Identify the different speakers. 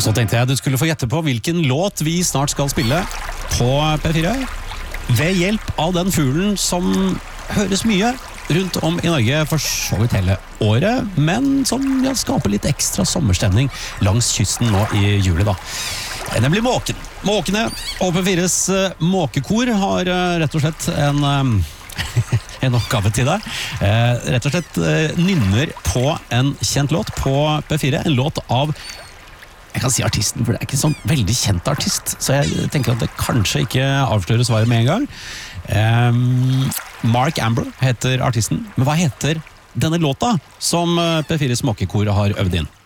Speaker 1: Og så tenkte jeg du skulle få gjette på hvilken låt vi snart skal spille på P4 ved hjelp av den fuglen som høres mye rundt om i Norge for så vidt hele året, men som skaper litt ekstra sommerstemning langs kysten nå i juli da. Nemlig måken. Måkene og P4s måkekor har rett og slett en oppgave til deg. Rett og slett nynner på en kjent låt på P4, en låt av, jeg kan si artisten, for det ikke sånn veldig kjent artist, så jeg tenker at det kanskje ikke avslører svaret med en gang. Mark Amber heter artisten, men hva heter denne låta som P4s måkekor har øvd inn?